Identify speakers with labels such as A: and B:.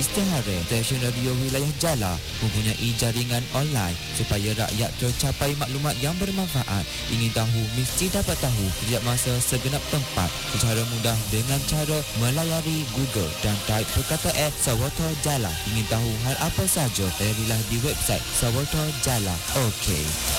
A: Istiharah Stesen Radio Wilayah Jala mempunyai jaringan online supaya rakyat tercapai maklumat yang bermanfaat. Ingin tahu, mesti dapat tahu setiap masa segenap tempat secara mudah dengan cara melayari Google dan type perkataan Sawata Jala. Ingin tahu hal apa saja, layarilah di website Sawata Jala. Okey.